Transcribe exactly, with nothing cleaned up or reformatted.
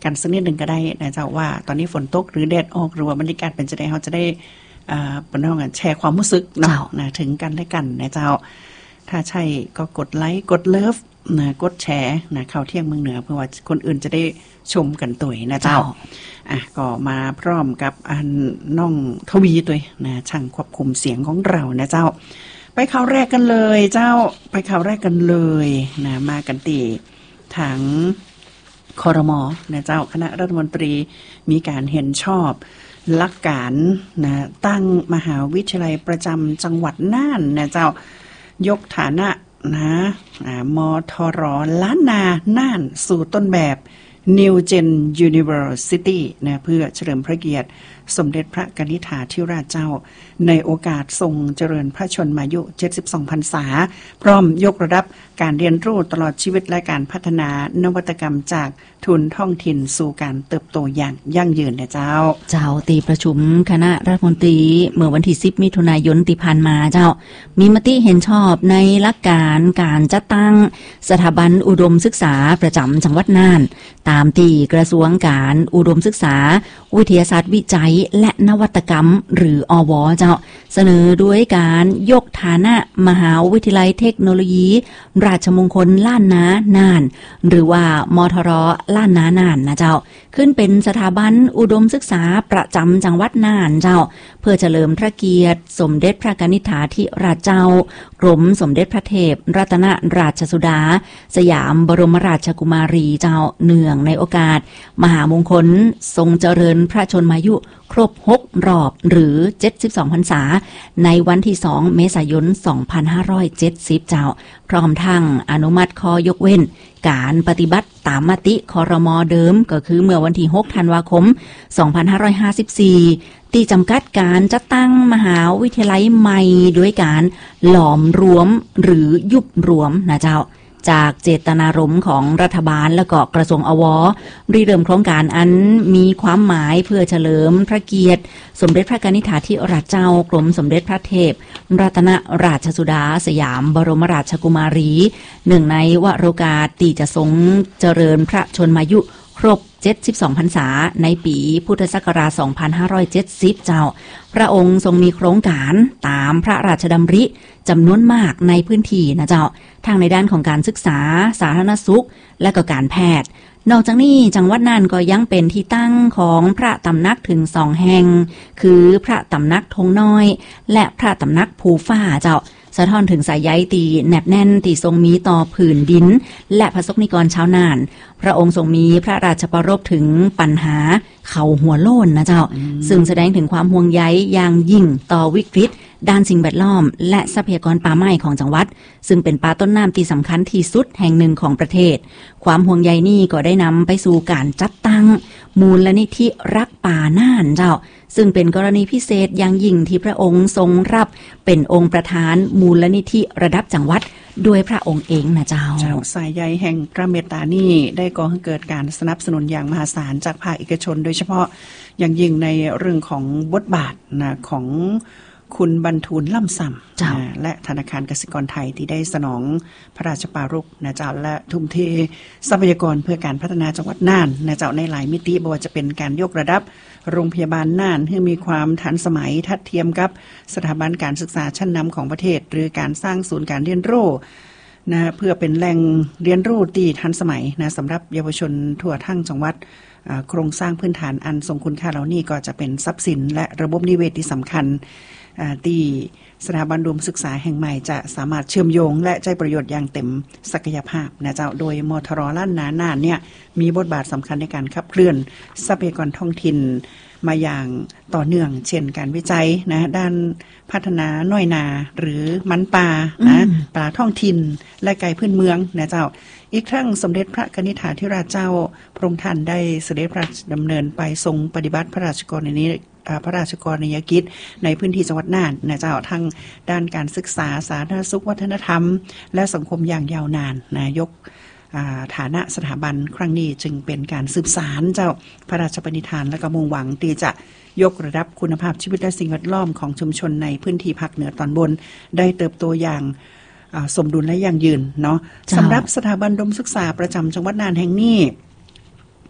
กันสักนิดนึงก็ได้นะเจ้าว่าตอนนี้ฝนตกหรือแดดออกหรือว่าบรรยากาศเป็นจะได้เขาจะได้อ่าเป็นเรื่องการแชร์ความรู้สึกเนาะนะถึงกันและกันนะเจ้าถ้าใช่ก็กดไลค์กดเลิฟนะกดแชร์นะข่าวเที่ยงเมืองเหนือเพื่อว่าคนอื่นจะได้ชมกันตัวนะเจ้าอ่ะก็มาพร้อมกับอันน้องทวีตัวนะช่างควบคุมเสียงของเรานะเจ้าไปข่าวแรกกันเลยเจ้าไปข่าวแรกกันเลยนะมากันตีถังครม.นะเจ้าคณะรัฐมนตรีมีการเห็นชอบหลักการนะตั้งมหาวิทยาลัยประจำจังหวัดน่านนะเจ้ายกฐานะนะมทรล้านนาน่านสู่ต้นแบบ New Gen University นะเพื่อเฉลิมพระเกียรติสมเด็จพระกนิษฐาธิราชเจ้าในโอกาสทรงเจริญพระชนมายุเจ็ดสิบสองพรรษาพร้อมยกระดับการเรียนรู้ตลอดชีวิตและการพัฒนานวัตกรรมจากทุนท้องถิ่นสู่การเติบโตอย่างยั่งยืนนะเจ้าเจ้าตีประชุมคณะรัฐมนตรีเมื่อวันที่สิบมิถุนายนที่ผ่านมาเจ้ามีมติเห็นชอบในหลักการการจัดตั้งสถาบันอุดมศึกษาประจำจังหวัดน่านตามที่กระทรวงการอุดมศึกษาวิทยาศาสตร์วิจัยและนวัตกรรมหรืออว.เจ้าเสนอด้วยการยกฐานะมหาวิทยาลัยเทคโนโลยีราชมงคลล้านนาน่านหรือว่ามทรล้านนาน่านนะเจ้าขึ้นเป็นสถาบันอุดมศึกษาประจำจังหวัดน่านเจ้าเพื่อเฉลิมพระเกียรติสมเด็จพระกนิษฐาธิราชเจ้ากรมสมเด็จพระเทพรัตนราชสุดาสยามบรมราชกุมารีเจ้าเนื่องในโอกาสมหามงคลทรงเจริญพระชนมายุครบหกรอบหรือเจ็ดสิบสองพรรษาในวันที่สองเมษายนสองพันห้าร้อยเจ็ดสิบเจ้าพร้อมทั้งอนุมัติข้อยกเว้นการปฏิบัติตามมติครม.เดิมก็คือเมื่อวันที่หกธันวาคมสองพันห้าร้อยห้าสิบสี่ที่จำกัดการจัดตั้งมหาวิทยาลัยใหม่ด้วยการหลอมรวมหรือยุบรวมนะเจ้าจากเจตนารมณ์ของรัฐบาลและก็กระทรวงอว.ริเริ่มโครงการอันมีความหมายเพื่อเฉลิมพระเกียรติสมเด็จพระกนิษฐาธิราชเจ้ากรมสมเด็จพระเทพรัตนราชสุดาสยามบรมราชกุมารีหนึ่งในวโรกาสที่จะทรงเจริญพระชนมายุครบเจ็ดสิบสองพรรษาในปีพุทธศักราชสองพันห้าร้อยเจ็ดสิบเจ้าพระองค์ทรงมีโครงการตามพระราชดำริจำนวนมากในพื้นที่นะเจ้าทั้งในด้านของการศึกษาสาธารณสุขและก็การแพทย์นอกจากนี้จังหวัดน่านก็ยังเป็นที่ตั้งของพระตำหนักถึงสองแห่งคือพระตำหนักธงน้อยและพระตำหนักภูฟ้าเจ้าสะท้อนถึงสายใยตีแนบแน่นที่ทรงมีต่อผืนดินและประสบนิกรชาวน่านพระองค์ทรงมีพระราชปรารภถึงปัญหาเขาหัวโล้นนะเจ้าซึ่งแสดงถึงความห่วงใยอย่างยิ่งต่อวิกฤตด้านสิ่งแวดล้อมและทรัพยากรป่าไม้ของจังหวัดซึ่งเป็นป่าต้นน้ำที่สำคัญที่สุดแห่งหนึ่งของประเทศความห่วงใยนี้ก็ได้นำไปสู่การจัดตั้งมูลนิธิรักป่าน่านเจ้าซึ่งเป็นกรณีพิเศษอย่างยิ่งที่พระองค์ทรงรับเป็นองค์ประธานมูลนิธิระดับจังหวัดด้วยพระองค์เองนะเจ้าเจ้าสายใยแห่งพระเมตตานี่ได้ก่อให้เกิดการสนับสนุนอย่างมหาศาลจากภาคเอกชนโดยเฉพาะอย่างยิ่งในเรื่องของบทบาทนะของคุณบรรทูลล่ำซำและธนาคารกสิกรไทยที่ได้สนองพระราชปรารภนะเจ้าและทุ่มเททรัพยากรเพื่อการพัฒนาจังหวัดน่านนะเจ้าในหลายมิติบ่ว่าจะเป็นการยกระดับโรงพยาบาลน่านให้มีความทันสมัยทัดเทียมกับสถาบันการศึกษาชั้นนำของประเทศหรือการสร้างศูนย์การเรียนรู้นะเพื่อเป็นแหล่งเรียนรู้ที่ทันสมัยนะสำหรับเยาวชนทั่วทั้งจังหวัดโครงสร้างพื้นฐานอันทรงคุณค่าเหล่านี้ก็จะเป็นทรัพย์สินและระบบนิเวศที่สำคัญที่สถาบันอุดมศึกษาแห่งใหม่จะสามารถเชื่อมโยงและใช้ประโยชน์อย่างเต็มศักยภาพนะเจ้าโดยมทรล้านนาน่านเนี่ยมีบทบาทสำคัญในการขับเคลื่อนทรัพยากรท้องถิ่นมาอย่างต่อเนื่องเช่นการวิจัยนะด้านพัฒนาน้อยนาหรือมันป่านะป่าท้องถิ่นและไก่พื้นเมืองนะเจ้าอีกครั้งสมเด็จพระกนิษฐาธิราชเจ้าพระองค์ท่านได้เสด็จพระราชดำเนินไปทรงปฏิบัติพระราชกรณีพระราชกรณียกิจในพื้นที่จังหวัดน่านนะเจ้าทั้งด้านการศึกษาสาธารณสุขวัฒนธรรมและสังคมอย่างยาวนานนายกฐานะสถาบันครั้งนี้จึงเป็นการสืบสานเจ้าพระราชปณิธานและก็มุ่งหวังที่จะยกระดับคุณภาพชีวิตและสิ่งแวดล้อมของชุมชนในพื้นที่ภาคเหนือตอนบนได้เติบโตอย่างสมดุลและยั่งยืนเนาะสำหรับสถาบันอุดมศึกษาประจำจังหวัดน่านแห่งนี้